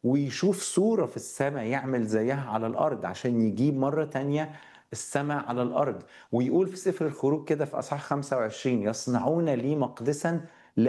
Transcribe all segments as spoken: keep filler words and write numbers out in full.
ويشوف صورة في السماء يعمل زيها على الأرض عشان يجيب مرة تانية السماء على الأرض. ويقول في سفر الخروج كده في أصحاح خمسة وعشرين: يصنعون لي مقدسا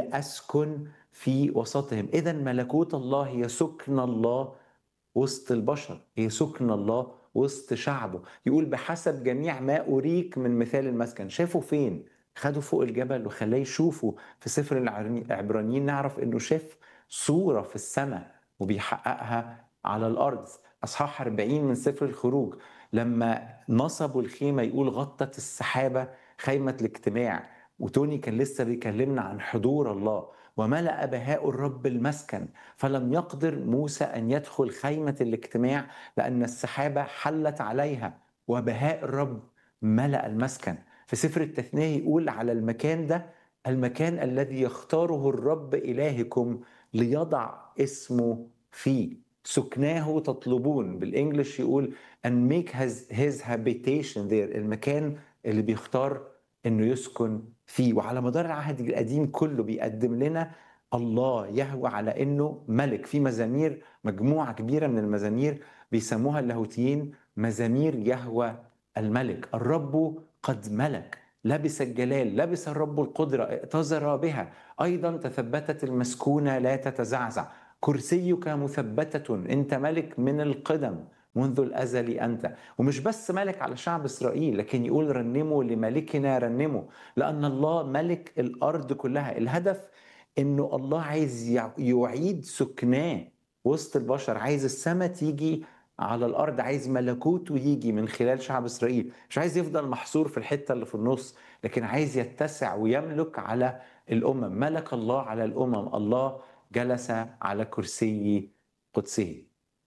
لأسكن في وسطهم. إذا ملكوت الله هي سكن الله وسط البشر، هي سكن الله وسط شعبه. يقول: بحسب جميع ما أريك من مثال المسكن. شافوا فين؟ خدوا فوق الجبل وخلاه يشوفوا في سفر العبرانيين. نعرف انه شاف صورة في السماء وبيحققها على الأرض. أصحاح أربعين من سفر الخروج لما نصبوا الخيمة يقول: غطت السحابة خيمة الاجتماع. وتوني كان لسه بيكلمنا عن حضور الله: وملأ بهاء الرب المسكن، فلم يقدر موسى أن يدخل خيمة الاجتماع لأن السحابة حلت عليها وبهاء الرب ملأ المسكن. في سفر التثنية يقول على المكان ده: المكان الذي يختاره الرب إلهكم ليضع اسمه فيه، سكناه تطلبون. بالإنجليش يقول and make his, his habitation there، المكان اللي بيختار انه يسكن فيه. وعلى مدار العهد القديم كله بيقدم لنا الله يهوى على انه ملك. في مزامير، مجموعه كبيره من المزامير بيسموها اللاهوتيين مزامير يهوى الملك. الرب قد ملك، لبس الجلال، لبس الرب القدره، ائتذر بها، ايضا تثبتت المسكونه لا تتزعزع. كرسيك مثبته، انت ملك من القدم، منذ الازل انت. ومش بس ملك على شعب اسرائيل، لكن يقول: رنموا لملكنا رنموا، لان الله ملك الارض كلها. الهدف انه الله عايز يعيد سكناه وسط البشر، عايز السماء تيجي على الارض، عايز ملكوته يجي من خلال شعب اسرائيل. مش عاز يفضل محصور في الحته اللي في النص، لكن عايز يتسع ويملك على الامم. ملك الله على الامم، الله جلس على كرسي قدسه.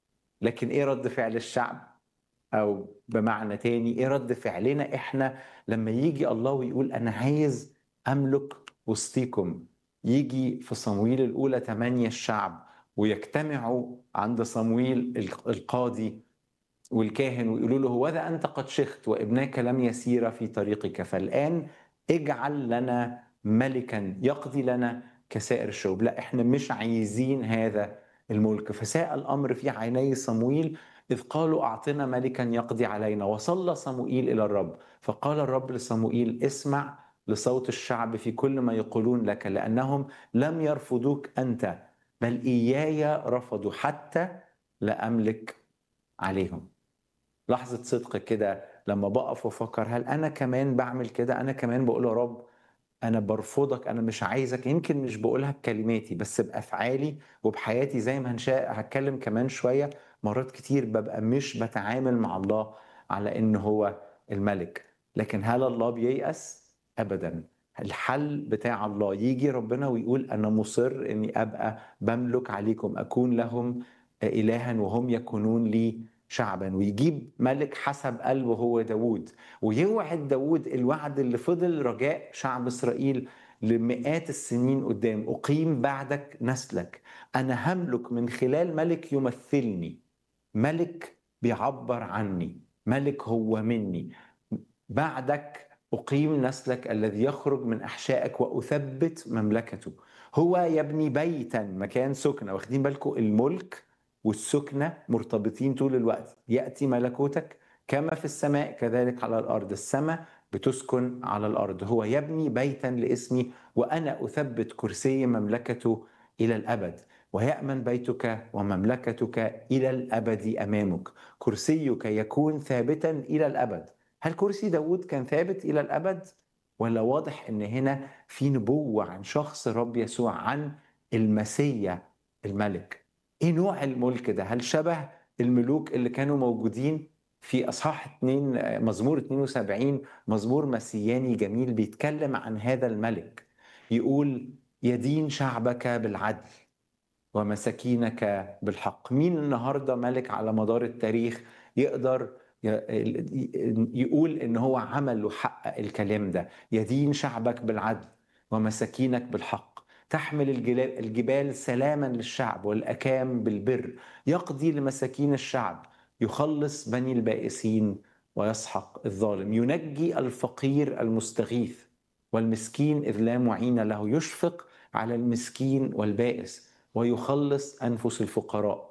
لكن ايه رد فعل الشعب؟ او بمعنى تاني، ايه رد فعلنا احنا لما يجي الله ويقول: انا عايز املك وسطيكم؟ يجي في صمويل الاولى ثمانية الشعب ويجتمعوا عند صمويل القاضي والكاهن ويقولوا له: هوذا انت قد شخت وابناك لم يسير في طريقك، فالان اجعل لنا ملكا يقضي لنا كسائر الشعوب. لا، احنا مش عايزين هذا الملك. فساء الامر في عيني صمويل إذ قالوا: أعطنا ملكا يقضي علينا. وصلى صموئيل إلى الرب، فقال الرب لصموئيل: اسمع لصوت الشعب في كل ما يقولون لك، لأنهم لم يرفضوك أنت بل إياي رفضوا، حتى لا أملك عليهم. لحظة صدق كده لما بقف وفكر: هل أنا كمان بعمل كده؟ أنا كمان بقول يا رب أنا برفضك، أنا مش عايزك. يمكن مش بقولها بكلماتي بس بأفعالي وبحياتي، زي ما هنشاء هتكلم كمان شوية. مرات كتير ببقى مش بتعامل مع الله على إن هو الملك. لكن هل الله بييأس؟ أبدا. الحل بتاع الله يجي ربنا ويقول: أنا مصر إني أبقى بملك عليكم، أكون لهم إلها وهم يكونون لي شعبا. ويجيب ملك حسب قلبه هو داود، ويوعد داود الوعد اللي فضل رجاء شعب إسرائيل لمئات السنين قدام: أقيم بعدك نسلك، أنا هملك من خلال ملك يمثلني، ملك بيعبر عني، ملك هو مني. بعدك أقيم نسلك الذي يخرج من أحشائك وأثبت مملكته. هو يبني بيتا، مكان سكنة. واخدين بالكم الملك والسكنة مرتبطين طول الوقت. يأتي ملكوتك كما في السماء كذلك على الأرض. السماء بتسكن على الأرض. هو يبني بيتا لاسمي وأنا أثبت كرسي مملكته إلى الأبد. ويأمن بيتك ومملكتك إلى الأبد أمامك، كرسيك يكون ثابتا إلى الأبد. هل كرسي داود كان ثابت إلى الأبد؟ ولا واضح إن هنا في نبوة عن شخص الرب يسوع، عن المسيا الملك؟ إيه نوع الملك ده؟ هل شبه الملوك اللي كانوا موجودين في أصحاح اتنين مزمور اتنين وسبعين؟ مزمور مسياني جميل بيتكلم عن هذا الملك. يقول: يدين شعبك بالعدل ومساكينك بالحق. مين النهاردة ملك على مدار التاريخ يقدر يقول ان هو عمل وحقق الكلام ده؟ يدين شعبك بالعدل ومساكينك بالحق، تحمل الجبال سلاما للشعب والأكام بالبر، يقضي لمساكين الشعب، يخلص بني البائسين ويسحق الظالم، ينجي الفقير المستغيث والمسكين إذ لا معين له، يشفق على المسكين والبائس ويخلص أنفس الفقراء.